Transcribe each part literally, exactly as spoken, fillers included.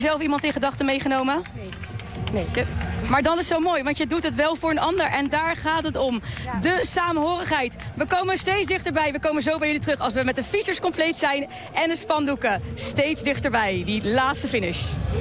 Zelf iemand in gedachten meegenomen? Nee. Nee. De, maar dan is het zo mooi, want je doet het wel voor een ander. En daar gaat het om. Ja. De samenhorigheid. We komen steeds dichterbij. We komen zo bij jullie terug als we met de fietsers compleet zijn. En de spandoeken steeds dichterbij. Die laatste finish.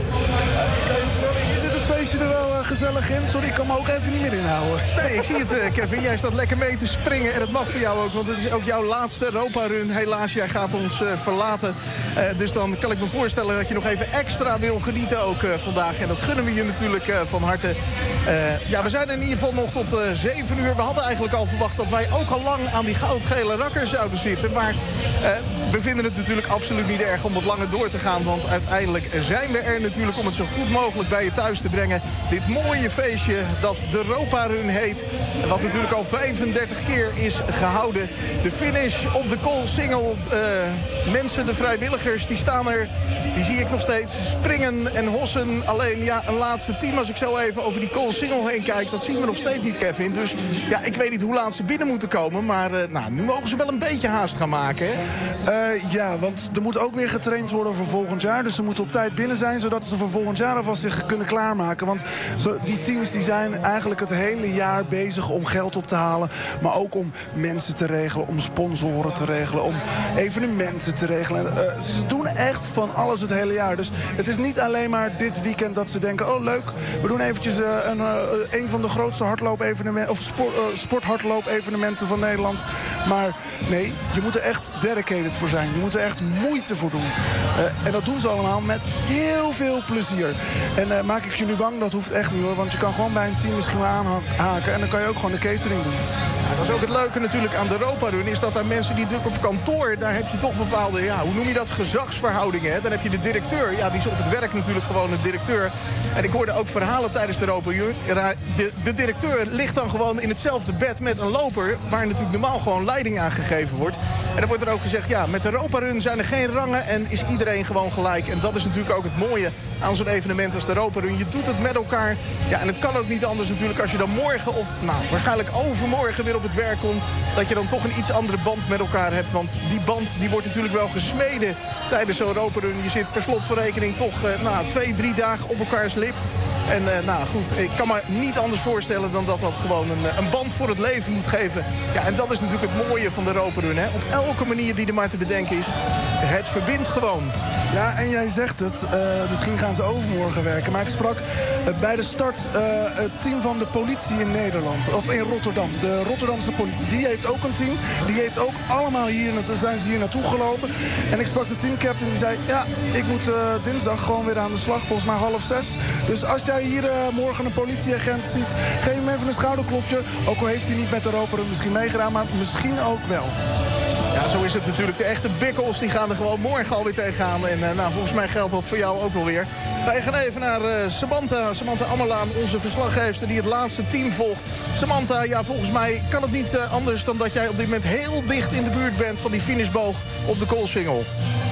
Je zit het feestje er wel uh, gezellig in. Sorry, ik kan me ook even niet meer inhouden. Nee, ik zie het, uh, Kevin. Jij staat lekker mee te springen. En het mag voor jou ook, want het is ook jouw laatste Europa-run. Helaas, jij gaat ons uh, verlaten. Uh, dus dan kan ik me voorstellen dat je nog even extra wil genieten ook uh, vandaag. En dat gunnen we je natuurlijk uh, van harte. Uh, ja, we zijn in ieder geval nog tot uh, zeven uur. We hadden eigenlijk al verwacht dat wij ook al lang aan die goudgele rakker zouden zitten. Maar uh, we vinden het natuurlijk absoluut niet erg om wat langer door te gaan. Want uiteindelijk zijn we er natuurlijk om het zo goed mogelijk bij je thuis te brengen. Dit mooie feestje dat de Europa Run heet. Wat natuurlijk al vijfendertig keer is gehouden. De finish op de Coolsingel. Uh, mensen, de vrijwilligers, die staan er. Die zie ik nog steeds springen en hossen. Alleen ja, een laatste team als ik zo even over die Coolsingel heen kijk. Dat zien we nog steeds niet, Kevin. Dus ja, ik weet niet hoe laat ze binnen moeten komen. Maar uh, nou, nu mogen ze wel een beetje haast gaan maken. Hè? Uh, ja, want er moet ook weer getraind worden voor volgend jaar. Dus ze moeten op tijd binnen zijn, zodat ze voor volgend jaar alvast zich kunnen klaarmaken. Want zo, die teams die zijn eigenlijk het hele jaar bezig om geld op te halen. Maar ook om mensen te regelen, om sponsoren te regelen, om evenementen te regelen. Uh, ze doen echt van alles het hele jaar. Dus het is niet alleen maar dit weekend dat ze denken, oh leuk, we doen eventjes uh, een, uh, een van de grootste hardloop-evenementen, of sport, uh, sporthardloop-evenementen van Nederland. Maar nee, je moet er echt dedicated voor zijn. Je moet er echt moeite voor doen. Uh, en dat doen ze allemaal met heel veel plezier. En uh, maak ik je nu bang? Dat hoeft echt niet hoor. Want je kan gewoon bij een team misschien wel aanhaken. En dan kan je ook gewoon de catering doen. Ja, dat is ook het leuke natuurlijk aan de Europa Run. Is dat daar mensen die natuurlijk op kantoor, daar heb je toch bepaalde, ja, hoe noem je dat, gezagsverhoudingen. Hè? Dan heb je de directeur. Ja, die is op het werk natuurlijk gewoon een directeur. En ik hoorde ook verhalen tijdens de Europa Run. De, de directeur ligt dan gewoon in hetzelfde bed met een loper, waar natuurlijk normaal gewoon leiding aan gegeven wordt. En dan wordt er ook gezegd, ja, met de Europa Run zijn er geen rangen en is iedereen gewoon gelijk. En dat is natuurlijk ook het mooie aan zo'n evenement als de Europa Run. Je doet het met elkaar. Ja, en het kan ook niet anders natuurlijk als je dan morgen of nou, waarschijnlijk overmorgen weer op het werk komt, dat je dan toch een iets andere band met elkaar hebt. Want die band die wordt natuurlijk wel gesmeden tijdens zo'n Europa Run. Je zit per slot van rekening toch uh, nou, twee, drie dagen op elkaars lip. En uh, nou goed, ik kan me niet anders voorstellen dan dat dat gewoon een, een band voor het leven moet geven. Ja, en dat is natuurlijk het mooie van de Europa Run. Hè? Op elke manier die er maar te bedenken is, het verbindt gewoon. Ja, en jij zegt het, uh, misschien gaan ze overmorgen werken. Maar ik sprak uh, bij de start uh, het team van de politie in Nederland. Of in Rotterdam, de Rotterdamse politie. Die heeft ook een team. Die heeft ook allemaal hier, zijn ze hier naartoe gelopen. En ik sprak de teamcaptain, die zei, ja, ik moet uh, dinsdag gewoon weer aan de slag. Volgens mij half zes. Dus als jij hier uh, morgen een politieagent ziet, geef hem even een schouderklopje. Ook al heeft hij niet met de Europa Run misschien meegedaan, maar misschien ook wel. Ja, zo is het natuurlijk. De echte bikkels die gaan er gewoon morgen alweer tegenaan. En uh, nou, volgens mij geldt dat voor jou ook wel weer. Wij gaan even naar uh, Samantha. Samantha Ammerlaan, onze verslaggeefster die het laatste team volgt. Samantha, ja, volgens mij kan het niet uh, anders dan dat jij op dit moment heel dicht in de buurt bent van die finishboog op de Coolsingel.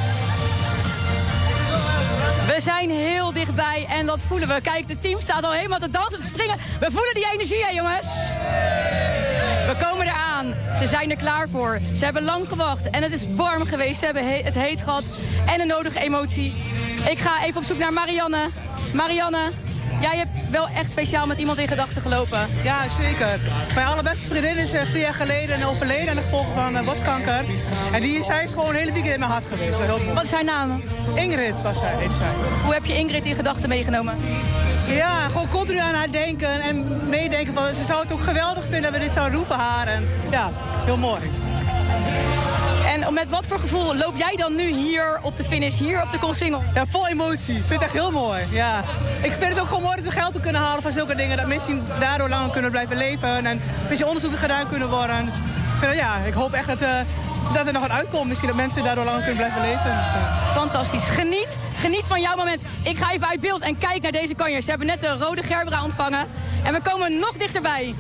We zijn heel dichtbij en dat voelen we. Kijk, het team staat al helemaal te dansen, te springen. We voelen die energie, hè, jongens? We komen eraan. Ze zijn er klaar voor. Ze hebben lang gewacht en het is warm geweest. Ze hebben he- het heet gehad en een nodige emotie. Ik ga even op zoek naar Marianne. Marianne, jij hebt wel echt speciaal met iemand in gedachten gelopen. Ja, zeker. Mijn allerbeste vriendin is uh, vier jaar geleden overleden aan de gevolgen van uh, borstkanker. En die, zij is gewoon een hele weekend in mijn hart geweest. Heel Wat is haar naam? Ingrid was zij, heet zij. Hoe heb je Ingrid in gedachten meegenomen? Ja, gewoon continu aan haar denken en meedenken. Van, ze zou het ook geweldig vinden dat we dit zouden doen voor haar. En ja, heel mooi. En met wat voor gevoel loop jij dan nu hier op de finish, hier op de Coolsingel? Ja, vol emotie. Ik vind het echt heel mooi. Ja. Ik vind het ook gewoon mooi dat we geld te kunnen halen van zulke dingen. Dat mensen daardoor langer kunnen blijven leven. En een beetje onderzoeken gedaan kunnen worden. Ik, vind, ja, ik hoop echt dat, uh, dat er nog wat uitkomt. Misschien dat mensen daardoor langer kunnen blijven leven. Dus, fantastisch. Geniet. Geniet van jouw moment. Ik ga even uit beeld en kijk naar deze kanjers. Ze hebben net de rode gerbera ontvangen. En we komen nog dichterbij.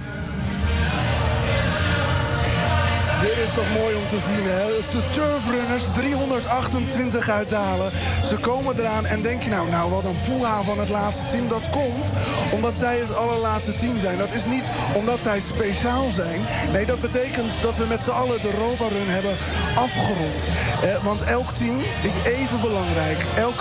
Dit is toch mooi om te zien, hè? De turfrunners, driehonderdachtentwintig uitdalen. Ze komen eraan en denk je nou, nou wat een poeha van het laatste team. Dat komt omdat zij het allerlaatste team zijn. Dat is niet omdat zij speciaal zijn. Nee, dat betekent dat we met z'n allen de Europa Run hebben afgerond. Eh, want elk team is even belangrijk. Elke